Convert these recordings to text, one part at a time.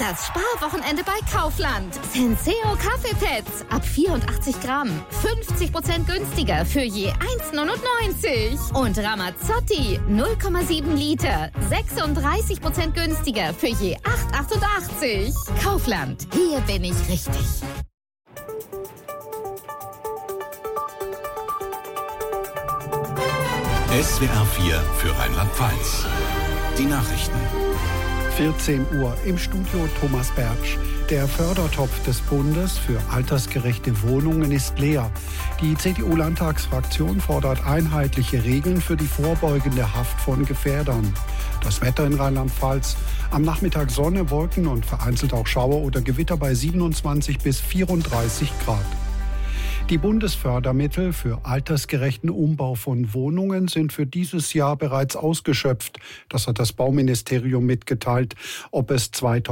Das Sparwochenende bei Kaufland. Senseo Kaffeepads ab 84 Gramm. 50% günstiger für je 1,99. Und Ramazzotti 0,7 Liter. 36% günstiger für je 8,88. Kaufland. Hier bin ich richtig. SWR 4 für Rheinland-Pfalz. Die Nachrichten. 14 Uhr im Studio Thomas Bertsch. Der Fördertopf des Bundes für altersgerechte Wohnungen ist leer. Die CDU-Landtagsfraktion fordert einheitliche Regeln für die vorbeugende Haft von Gefährdern. Das Wetter in Rheinland-Pfalz. Am Nachmittag Sonne, Wolken und vereinzelt auch Schauer oder Gewitter bei 27 bis 34 Grad. Die Bundesfördermittel für altersgerechten Umbau von Wohnungen sind für dieses Jahr bereits ausgeschöpft. Das hat das Bauministerium mitgeteilt. Ob es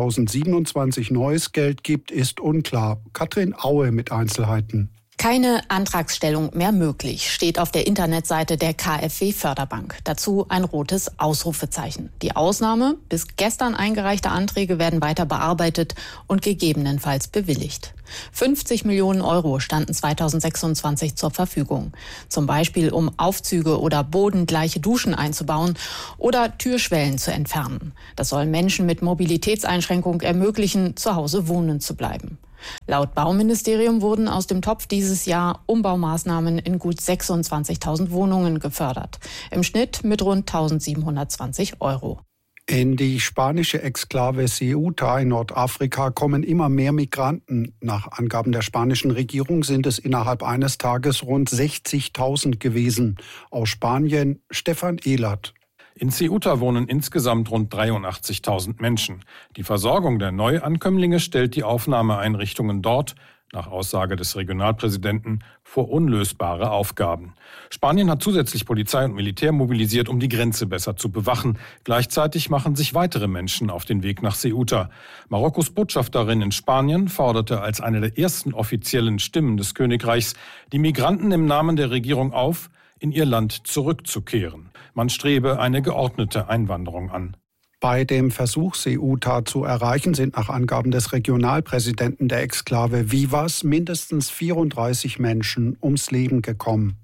2027 neues Geld gibt, ist unklar. Katrin Aue mit Einzelheiten. Keine Antragsstellung mehr möglich, steht auf der Internetseite der KfW-Förderbank. Dazu ein rotes Ausrufezeichen. Die Ausnahme: bis gestern eingereichte Anträge werden weiter bearbeitet und gegebenenfalls bewilligt. 50 Millionen Euro standen 2026 zur Verfügung. Zum Beispiel, um Aufzüge oder bodengleiche Duschen einzubauen oder Türschwellen zu entfernen. Das soll Menschen mit Mobilitätseinschränkung ermöglichen, zu Hause wohnen zu bleiben. Laut Bauministerium wurden aus dem Topf dieses Jahr Umbaumaßnahmen in gut 26.000 Wohnungen gefördert. Im Schnitt mit rund 1.720 Euro. In die spanische Exklave Ceuta in Nordafrika kommen immer mehr Migranten. Nach Angaben der spanischen Regierung sind es innerhalb eines Tages rund 60.000 gewesen. Aus Spanien Stefan Ehlert. In Ceuta wohnen insgesamt rund 83.000 Menschen. Die Versorgung der Neuankömmlinge stellt die Aufnahmeeinrichtungen dort, nach Aussage des Regionalpräsidenten, vor unlösbare Aufgaben. Spanien hat zusätzlich Polizei und Militär mobilisiert, um die Grenze besser zu bewachen. Gleichzeitig machen sich weitere Menschen auf den Weg nach Ceuta. Marokkos Botschafterin in Spanien forderte als eine der ersten offiziellen Stimmen des Königreichs die Migranten im Namen der Regierung auf, in ihr Land zurückzukehren. Man strebe eine geordnete Einwanderung an. Bei dem Versuch, Ceuta zu erreichen, sind nach Angaben des Regionalpräsidenten der Exklave Vivas mindestens 34 Menschen ums Leben gekommen.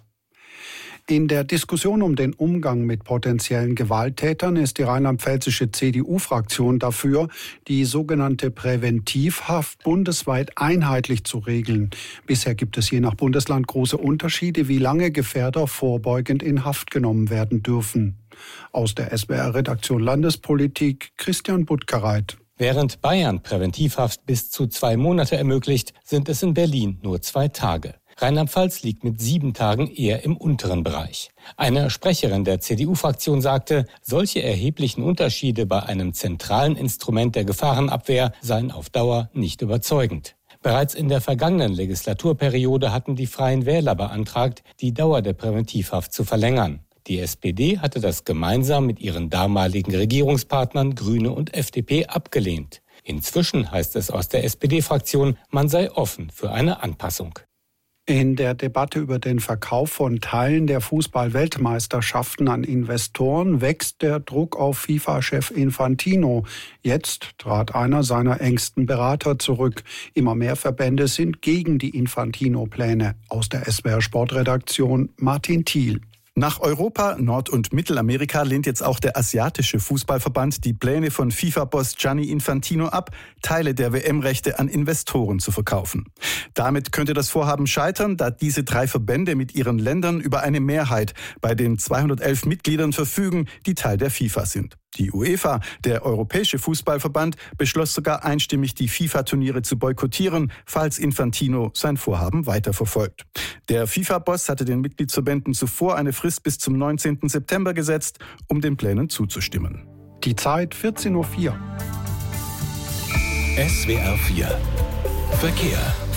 In der Diskussion um den Umgang mit potenziellen Gewalttätern ist die rheinland-pfälzische CDU-Fraktion dafür, die sogenannte Präventivhaft bundesweit einheitlich zu regeln. Bisher gibt es je nach Bundesland große Unterschiede, wie lange Gefährder vorbeugend in Haft genommen werden dürfen. Aus der SWR-Redaktion Landespolitik Christian Buttgereit. Während Bayern Präventivhaft bis zu 2 Monate ermöglicht, sind es in Berlin nur 2 Tage. Rheinland-Pfalz liegt mit 7 Tagen eher im unteren Bereich. Eine Sprecherin der CDU-Fraktion sagte, solche erheblichen Unterschiede bei einem zentralen Instrument der Gefahrenabwehr seien auf Dauer nicht überzeugend. Bereits in der vergangenen Legislaturperiode hatten die Freien Wähler beantragt, die Dauer der Präventivhaft zu verlängern. Die SPD hatte das gemeinsam mit ihren damaligen Regierungspartnern Grüne und FDP abgelehnt. Inzwischen heißt es aus der SPD-Fraktion, man sei offen für eine Anpassung. In der Debatte über den Verkauf von Teilen der Fußball-Weltmeisterschaften an Investoren wächst der Druck auf FIFA-Chef Infantino. Jetzt trat einer seiner engsten Berater zurück. Immer mehr Verbände sind gegen die Infantino-Pläne. Aus der SWR-Sportredaktion Martin Thiel. Nach Europa, Nord- und Mittelamerika lehnt jetzt auch der asiatische Fußballverband die Pläne von FIFA-Boss Gianni Infantino ab, Teile der WM-Rechte an Investoren zu verkaufen. Damit könnte das Vorhaben scheitern, da diese 3 Verbände mit ihren Ländern über eine Mehrheit bei den 211 Mitgliedern verfügen, die Teil der FIFA sind. Die UEFA, der Europäische Fußballverband, beschloss sogar einstimmig, die FIFA-Turniere zu boykottieren, falls Infantino sein Vorhaben weiterverfolgt. Der FIFA-Boss hatte den Mitgliedsverbänden zuvor eine Frist bis zum 19. September gesetzt, um den Plänen zuzustimmen. Die Zeit 14.04 Uhr. SWR 4 Verkehr.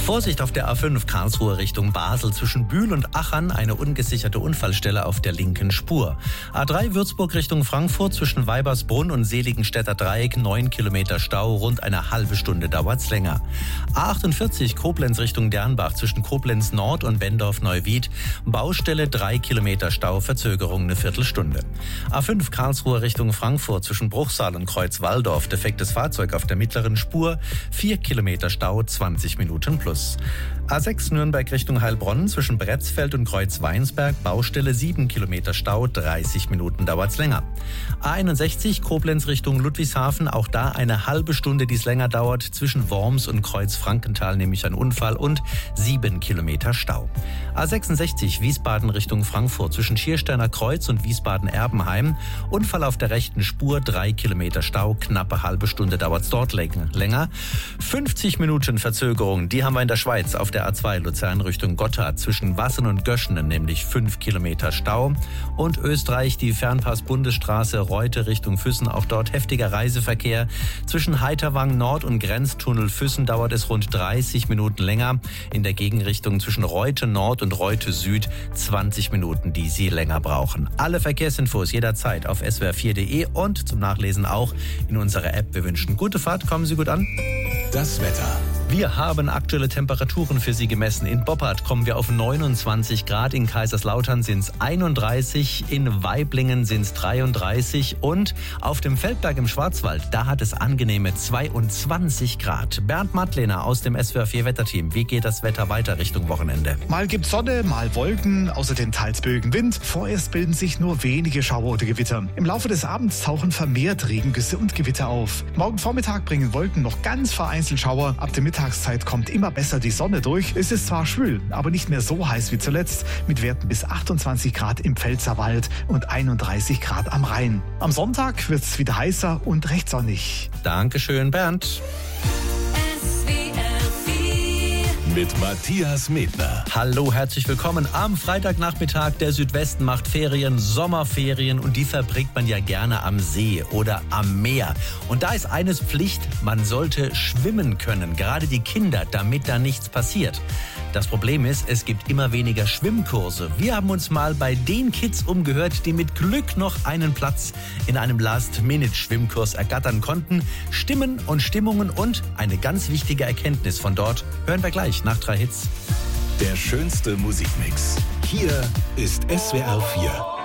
Vorsicht auf der A5 Karlsruhe Richtung Basel zwischen Bühl und Achern, eine ungesicherte Unfallstelle auf der linken Spur. A3 Würzburg Richtung Frankfurt zwischen Weibersbrunn und Seligenstädter Dreieck 9 Kilometer Stau, rund eine halbe Stunde dauert's länger. A48 Koblenz Richtung Dernbach zwischen Koblenz Nord und Bendorf-Neuwied, Baustelle 3 Kilometer Stau, Verzögerung eine Viertelstunde. A5 Karlsruhe Richtung Frankfurt zwischen Bruchsal und Kreuzwaldorf, defektes Fahrzeug auf der mittleren Spur, 4 Kilometer Stau, 20 Minuten plus. A6 Nürnberg Richtung Heilbronn zwischen Bretzfeld und Kreuzweinsberg, Baustelle 7 Kilometer Stau, 30 Minuten dauert's länger. A61 Koblenz Richtung Ludwigshafen, auch da eine halbe Stunde, die es länger dauert, zwischen Worms und Kreuzfrankenthal, nämlich ein Unfall und 7 Kilometer Stau. A66 Wiesbaden Richtung Frankfurt zwischen Schiersteiner Kreuz und Wiesbaden-Erbenheim, Unfall auf der rechten Spur, 3 Kilometer Stau, knappe halbe Stunde dauert's dort länger. 50 Minuten Verzögerung, die haben wir in der Schweiz auf der A2 Luzern Richtung Gotthard zwischen Wassen und Göschenen, nämlich 5 Kilometer Stau. Und Österreich die Fernpass-Bundesstraße Reute Richtung Füssen, auch dort heftiger Reiseverkehr. Zwischen Heiterwang Nord und Grenztunnel Füssen dauert es rund 30 Minuten länger. In der Gegenrichtung zwischen Reute Nord und Reute Süd 20 Minuten, die Sie länger brauchen. Alle Verkehrsinfos jederzeit auf swr4.de und zum Nachlesen auch in unserer App. Wir wünschen gute Fahrt, kommen Sie gut an. Das Wetter. Wir haben aktuelle Temperaturen für Sie gemessen. In Boppard kommen wir auf 29 Grad, in Kaiserslautern sind es 31, in Waiblingen sind es 33 und auf dem Feldberg im Schwarzwald, da hat es angenehme 22 Grad. Bernd Mattlehner aus dem SWR4-Wetterteam. Wie geht das Wetter weiter Richtung Wochenende? Mal gibt's Sonne, mal Wolken, außerdem teils Bögenwind. Vorerst bilden sich nur wenige Schauer oder Gewitter. Im Laufe des Abends tauchen vermehrt Regengüsse und Gewitter auf. Morgen Vormittag bringen Wolken noch ganz vereinzelt Schauer. Ab der Mittagszeit kommt immer besser die Sonne durch. Es ist zwar schwül, aber nicht mehr so heiß wie zuletzt, mit Werten bis 28 Grad im Pfälzerwald und 31 Grad am Rhein. Am Sonntag wird's wieder heißer und recht sonnig. Dankeschön, Bernd. Mit Matthias Medner. Hallo, herzlich willkommen am Freitagnachmittag. Der Südwesten macht Ferien, Sommerferien und die verbringt man ja gerne am See oder am Meer. Und da ist eines Pflicht, man sollte schwimmen können, gerade die Kinder, damit da nichts passiert. Das Problem ist, es gibt immer weniger Schwimmkurse. Wir haben uns mal bei den Kids umgehört, die mit Glück noch einen Platz in einem Last-Minute-Schwimmkurs ergattern konnten. Stimmen und Stimmungen und eine ganz wichtige Erkenntnis von dort hören wir gleich nach 3 Hits. Der schönste Musikmix. Hier ist SWR 4.